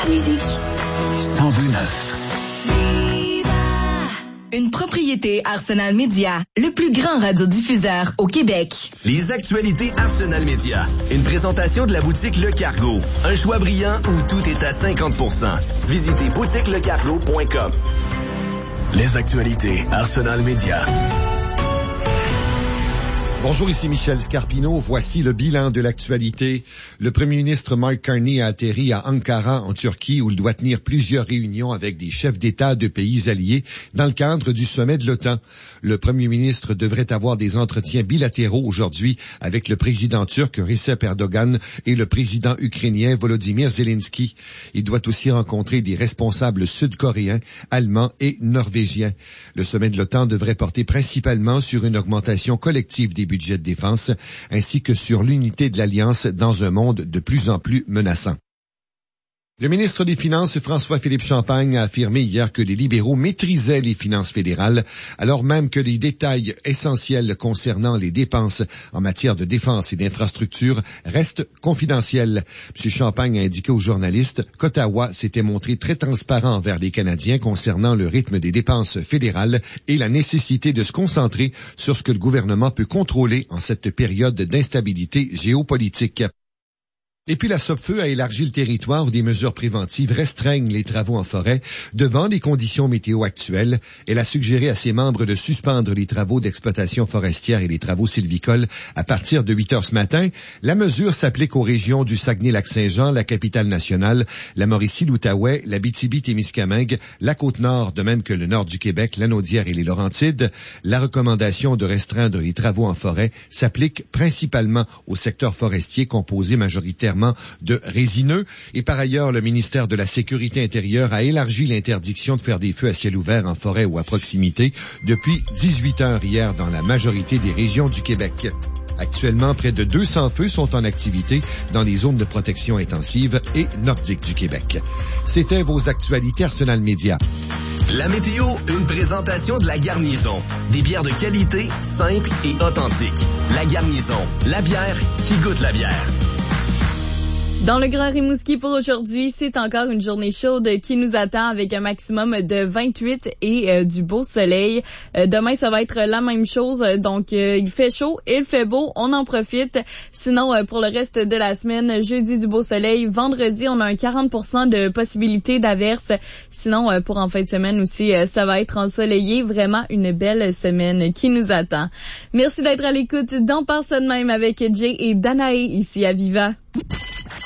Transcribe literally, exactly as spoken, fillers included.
la musique. cent deux neuf. Une propriété Arsenal Média, le plus grand radiodiffuseur au Québec. Les actualités Arsenal Média. Une présentation de la boutique Le Cargo. Un choix brillant où tout est à cinquante pour cent. Visitez boutique le cargo point com. Les actualités Arsenal Média. Bonjour, ici Michel Scarpino. Voici le bilan de l'actualité. Le premier ministre Mark Carney a atterri à Ankara, en Turquie, où il doit tenir plusieurs réunions avec des chefs d'État de pays alliés dans le cadre du sommet de l'OTAN. Le premier ministre devrait avoir des entretiens bilatéraux aujourd'hui avec le président turc Recep Erdogan et le président ukrainien Volodymyr Zelensky. Il doit aussi rencontrer des responsables sud-coréens, allemands et norvégiens. Le sommet de l'OTAN devrait porter principalement sur une augmentation collective des budget de défense, ainsi que sur l'unité de l'Alliance dans un monde de plus en plus menaçant. Le ministre des Finances, François-Philippe Champagne, a affirmé hier que les libéraux maîtrisaient les finances fédérales, alors même que les détails essentiels concernant les dépenses en matière de défense et d'infrastructure restent confidentiels. M. Champagne a indiqué aux journalistes qu'Ottawa s'était montré très transparent envers les Canadiens concernant le rythme des dépenses fédérales et la nécessité de se concentrer sur ce que le gouvernement peut contrôler en cette période d'instabilité géopolitique. Et puis la Sopfeu a élargi le territoire où des mesures préventives restreignent les travaux en forêt devant les conditions météo actuelles. Elle a suggéré à ses membres de suspendre les travaux d'exploitation forestière et les travaux sylvicoles à partir de huit heures ce matin. La mesure s'applique aux régions du Saguenay-Lac-Saint-Jean, la capitale nationale, la Mauricie-l'Outaouais, l'Abitibi-Témiscamingue, la Côte-Nord, de même que le nord du Québec, la Naudière et les Laurentides. La recommandation de restreindre les travaux en forêt s'applique principalement au secteur forestier composé majoritairement de résineux. Et par ailleurs, le ministère de la Sécurité intérieure a élargi l'interdiction de faire des feux à ciel ouvert en forêt ou à proximité depuis dix-huit heures hier dans la majorité des régions du Québec. Actuellement, près de deux cents feux sont en activité dans les zones de protection intensive et nordique du Québec. C'était vos actualités Arsenal Média. La météo, une présentation de La Garnison. Des bières de qualité, simples et authentiques. La Garnison, la bière qui goûte la bière. Dans le Grand Rimouski pour aujourd'hui, c'est encore une journée chaude qui nous attend avec un maximum de vingt-huit et euh, du beau soleil. Euh, demain, ça va être la même chose. Donc, euh, il fait chaud, il fait beau, on en profite. Sinon, euh, pour le reste de la semaine, jeudi du beau soleil. Vendredi, on a un quarante pour cent de possibilité d'averse. Sinon, euh, pour en fin de semaine aussi, euh, ça va être ensoleillé. Vraiment une belle semaine qui nous attend. Merci d'être à l'écoute d'En Parle ça de même avec Jay et Danae ici à Viva.